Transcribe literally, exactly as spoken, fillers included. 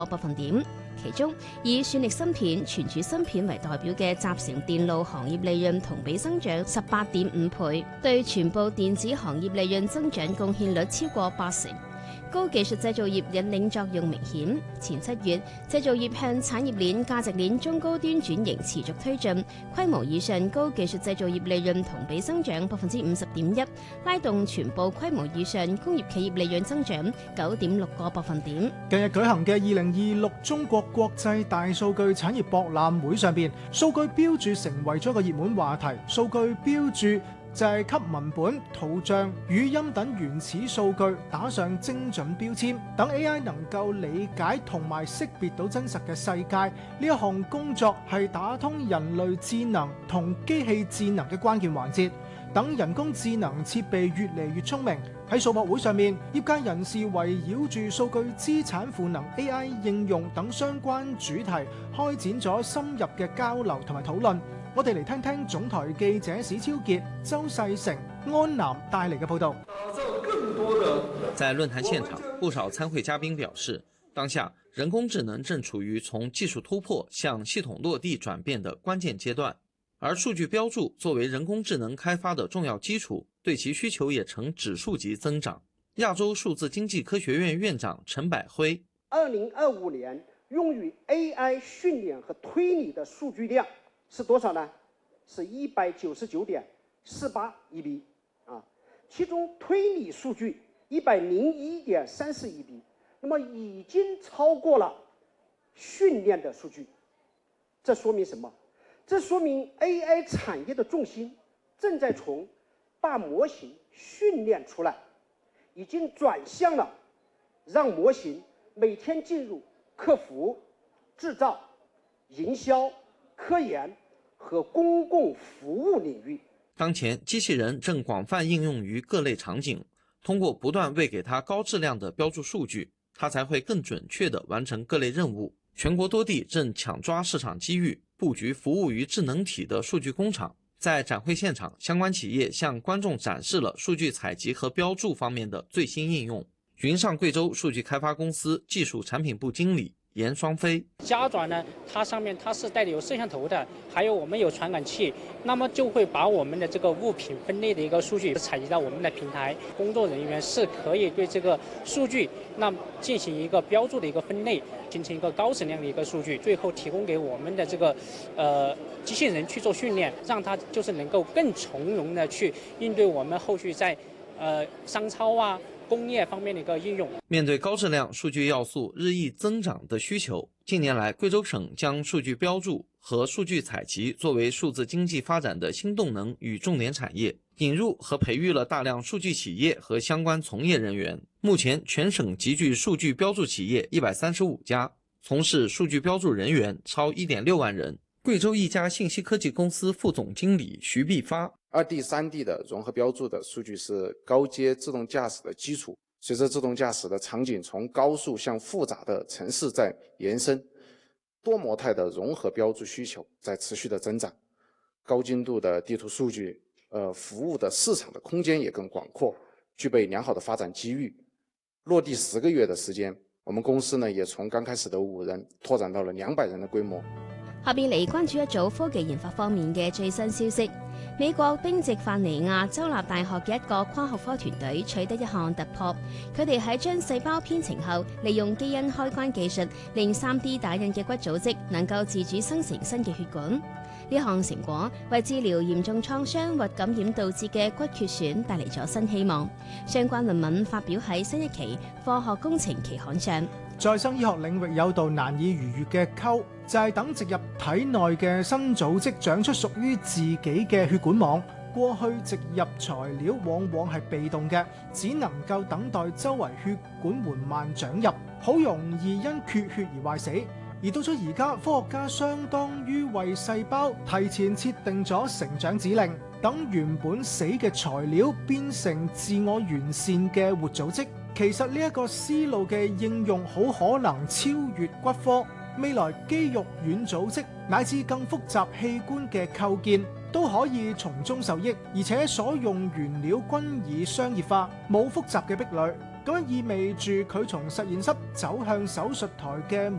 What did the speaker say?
百分點。其中，以算力芯片、存儲芯片為代表嘅集成電路行業利潤同比增長十八點五倍，對全部電子行業利潤增長貢獻率超過八成。高技術製造業引領作用明顯。前七月，製造業向產業鏈、價值鏈中高端轉型持續推進，規模以上高技術製造業利潤同比增長百分之五十點一，拉動全部規模以上工業企業利潤增長九點六個百分點。 近日舉行嘅二零二六中國國際大數據產業博覽會上邊，數據標注成為咗一個熱門話題。數據標注就係給文本、圖像、語音等原始數據打上精準標籤，等 A I 能夠理解同埋識別到真實嘅世界。呢一項工作係打通人類智能同機器智能嘅關鍵環節。等人工智能設備越嚟越聰明，喺數博會上面，業界人士圍繞住數據資產賦能、A I 應用等相關主題，開展咗深入嘅交流同埋討論。我哋嚟聽聽總台記者史超傑、周世成、安南帶嚟嘅報導。 在論壇現場，不少參會嘉賓表示，當下人工智能正處於從技術突破向系統落地轉變的關鍵階段，而數據標註作為人工智能開發的重要基礎，對其需求也呈指數級增長。亞洲數字經濟科學院院長陳百輝： 二零二五年用於 A I 訓練和推理的數據量是多少呢？是一百九十九點四八 E B 啊，其中推理數據一百零一點三四 E B， 那麼已經超過了訓練的數據。這說明什麼？這說明 A I 產業的重心正在從把模型訓練出來，已經轉向了讓模型每天進入客服、製造、營銷、科研和公共服務領域。 當前，機器人正廣泛應用於各類場景，通過不斷餵給它高質量的標註數據，它才會更準確地完成各類任務。全國多地正搶抓市場機遇，佈局服務於智能體的數據工廠。在展會現場，相關企業向觀眾展示了數據採集和標註方面的最新應用。雲上貴州數據開發公司技術產品部經理嚴雙飛： 加轉呢，它上面它是帶有攝像頭的，還有我們有傳感器，那麼就會把我們的這個物品分類的一個數據採集到我們的平台，工作人員是可以對這個數據那進行一個標註的一個分類，形成一個高質量的一個數據，最後提供給我們的這個呃機器人去做訓練，讓它就是能夠更從容的去應對我們後續在呃商超啊、工業方面的一個應用。 面對高質量數據要素日益增長的需求，近年來貴州省將數據標註和數據採集作為數字經濟發展的新動能與重點產業，引入和培育了大量數據企業和相關從業人員。目前全省集聚數據標註企業一百三十五家，從事數據標註人員超一點六萬人。貴州一家信息科技公司副總經理徐必發： 二 D、三 D 的融合標註的數據是高階自動駕駛的基礎。隨着自動駕駛的場景從高速向複雜的城市在延伸，多模態的融合標註需求在持續的增長，高精度的地圖數據，呃，服務的市場的空間也更廣闊，具備良好的發展機遇。落地十個月的時間，我們公司呢也從剛開始的五人拓展到了兩百人的規模。 下邊嚟關注一組科技研發方面嘅最新消息。美國賓夕法尼亞州立大學嘅一個跨學科團隊取得一項突破，佢哋喺將細胞編程後，利用基因開關技術，令 三 D 打印嘅骨組織能夠自主生成新嘅血管。呢項成果為治療嚴重創傷或感染導致嘅骨缺損帶嚟咗新希望。相關論文發表喺新一期《科學工程》期刊上。 再生醫學領域有道難以逾越嘅溝，就係等植入體內嘅新組織長出屬於自己嘅血管網。過去植入材料往往係被動嘅，只能夠等待周圍血管緩慢長入，好容易因缺血而壞死。而到咗而家，科學家相當於為細胞提前設定咗成長指令，等原本死嘅材料變成自我完善嘅活組織。其實呢一個思路嘅應用好可能超越骨科，未來肌肉軟組織乃至更複雜器官嘅構建都可以從中受益，而且所用原料均以商業化，冇複雜嘅壁壘。 咁樣意味住佢從實驗室走向手術台嘅